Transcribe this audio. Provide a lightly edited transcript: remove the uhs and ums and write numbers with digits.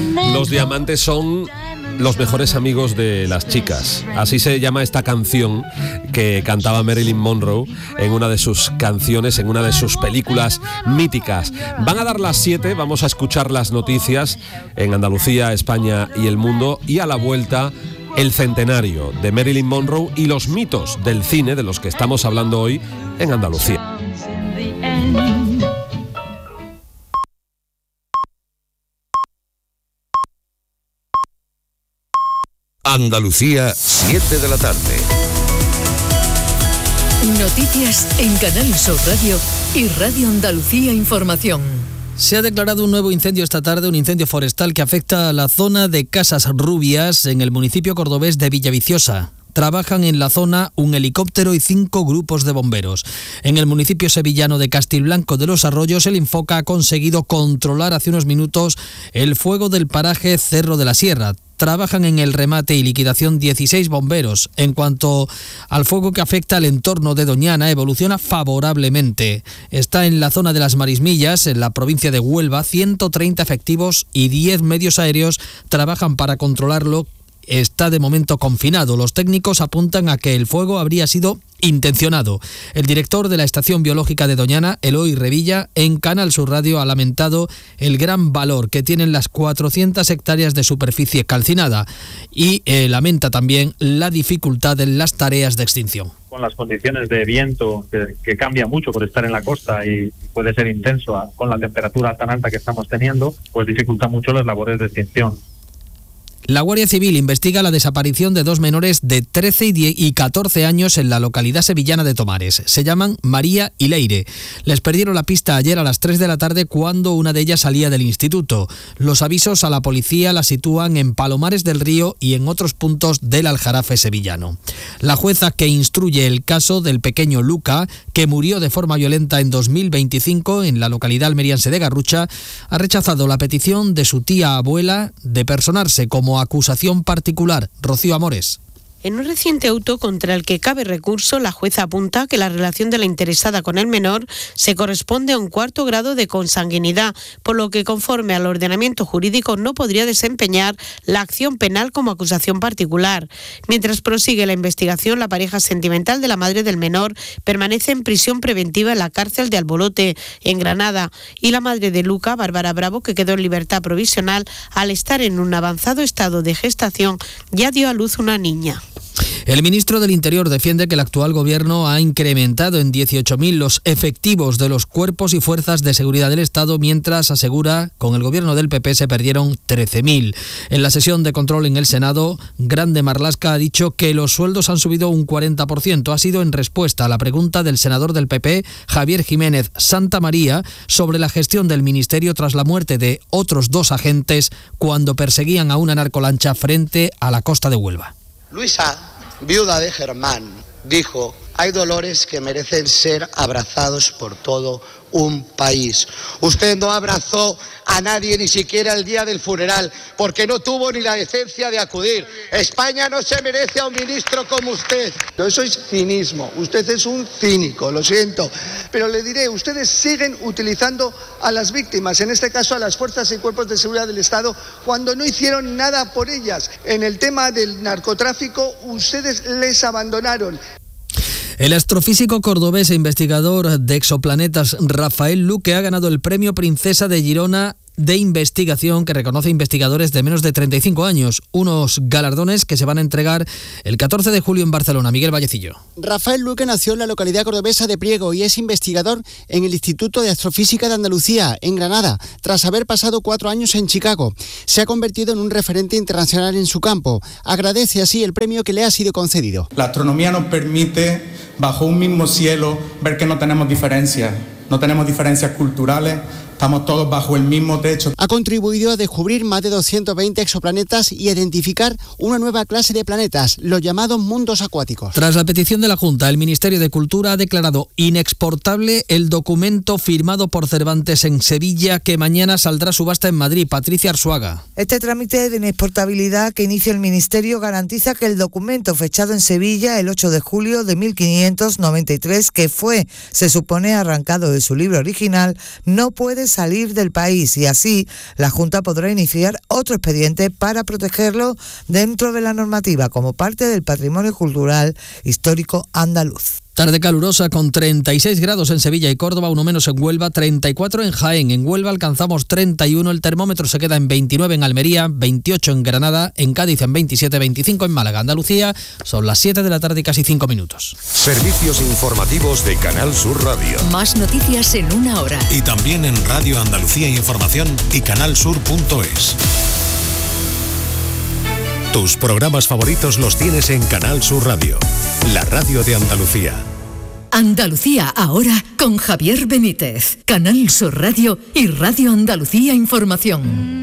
Los diamantes son los mejores amigos de las chicas. Así se llama esta canción que cantaba Marilyn Monroe en una de sus canciones, en una de sus películas míticas. Van a dar las 7, vamos a escuchar las noticias en Andalucía, España y el mundo, y a la vuelta el centenario de Marilyn Monroe y los mitos del cine de los que estamos hablando hoy en Andalucía. Andalucía, 7 de la tarde. Noticias en Canal Sur Radio y Radio Andalucía Información. Se ha declarado un nuevo incendio esta tarde, un incendio forestal que afecta a la zona de Casas Rubias en el municipio cordobés de Villaviciosa. Trabajan en la zona un helicóptero y 5 grupos de bomberos. En el municipio sevillano de Castilblanco de los Arroyos, el Infoca ha conseguido controlar hace unos minutos el fuego del paraje Cerro de la Sierra. Trabajan en el remate y liquidación 16 bomberos. En cuanto al fuego que afecta al entorno de Doñana, evoluciona favorablemente. Está en la zona de las Marismillas, en la provincia de Huelva. 130 efectivos y 10 medios aéreos trabajan para controlarlo. Está de momento confinado. Los técnicos apuntan a que el fuego habría sido intencionado. El director de la Estación Biológica de Doñana, Eloy Revilla, en Canal Sur Radio ha lamentado el gran valor que tienen las 400 hectáreas de superficie calcinada y lamenta también la dificultad en las tareas de extinción. Con las condiciones de viento que cambia mucho por estar en la costa y puede ser intenso con la temperatura tan alta que estamos teniendo, pues dificulta mucho las labores de extinción. La Guardia Civil investiga la desaparición de 2 menores de 13 y 14 años en la localidad sevillana de Tomares. Se llaman María y Leire. Les perdieron la pista ayer a las 3 de la tarde cuando una de ellas salía del instituto. Los avisos a la policía la sitúan en Palomares del Río y en otros puntos del Aljarafe sevillano. La jueza que instruye el caso del pequeño Luca, que murió de forma violenta en 2025 en la localidad almeriense de Garrucha, ha rechazado la petición de su tía abuela de personarse como acusación particular. Rocío Amores. En un reciente auto contra el que cabe recurso, la jueza apunta que la relación de la interesada con el menor se corresponde a un 4º grado de consanguinidad, por lo que conforme al ordenamiento jurídico no podría desempeñar la acción penal como acusación particular. Mientras prosigue la investigación, la pareja sentimental de la madre del menor permanece en prisión preventiva en la cárcel de Albolote, en Granada, y la madre de Luca, Bárbara Bravo, que quedó en libertad provisional al estar en un avanzado estado de gestación, ya dio a luz una niña. El ministro del Interior defiende que el actual gobierno ha incrementado en 18.000 los efectivos de los cuerpos y fuerzas de seguridad del Estado, mientras asegura con el gobierno del PP se perdieron 13.000. En la sesión de control en el Senado, Grande Marlaska ha dicho que los sueldos han subido un 40%. Ha sido en respuesta a la pregunta del senador del PP, Javier Jiménez Santamaría, sobre la gestión del ministerio tras la muerte de otros 2 agentes cuando perseguían a una narcolancha frente a la costa de Huelva. Luisa, viuda de Germán, dijo: hay dolores que merecen ser abrazados por todo un país. Usted no abrazó a nadie, ni siquiera el día del funeral, porque no tuvo ni la decencia de acudir. España no se merece a un ministro como usted. No, eso es cinismo. Usted es un cínico, lo siento. Pero le diré, ustedes siguen utilizando a las víctimas, en este caso a las fuerzas y cuerpos de seguridad del Estado, cuando no hicieron nada por ellas. En el tema del narcotráfico, ustedes les abandonaron. El astrofísico cordobés e investigador de exoplanetas Rafael Luque ha ganado el premio Princesa de Girona de investigación que reconoce investigadores de menos de 35 años, unos galardones que se van a entregar el 14 de julio en Barcelona. Miguel Vallecillo. Rafael Luque nació en la localidad cordobesa de Priego y es investigador en el Instituto de Astrofísica de Andalucía, en Granada, tras haber pasado 4 años en Chicago. Se ha convertido en un referente internacional en su campo. Agradece así el premio que le ha sido concedido. La astronomía nos permite, bajo un mismo cielo, ver que no tenemos diferencias culturales. Estamos todos bajo el mismo techo. Ha contribuido a descubrir más de 220 exoplanetas y a identificar una nueva clase de planetas, los llamados mundos acuáticos. Tras la petición de la Junta, el Ministerio de Cultura ha declarado inexportable el documento firmado por Cervantes en Sevilla, que mañana saldrá a subasta en Madrid. Patricia Arzuaga. Este trámite de inexportabilidad que inicia el Ministerio garantiza que el documento fechado en Sevilla el 8 de julio de 1500 1593, que se supone, arrancado de su libro original, no puede salir del país, y así la Junta podrá iniciar otro expediente para protegerlo dentro de la normativa como parte del patrimonio cultural histórico andaluz. Tarde calurosa con 36 grados en Sevilla y Córdoba, uno menos en Huelva, 34 en Jaén. En Huelva alcanzamos 31, el termómetro se queda en 29 en Almería, 28 en Granada, en Cádiz en 27, 25 en Málaga. Andalucía, son las 7 de la tarde y casi 5 minutos. Servicios informativos de Canal Sur Radio. Más noticias en una hora. Y también en Radio Andalucía Información y canalsur.es. Tus programas favoritos los tienes en Canal Sur Radio, la radio de Andalucía. Andalucía ahora con Javier Benítez, Canal Sur Radio y Radio Andalucía Información.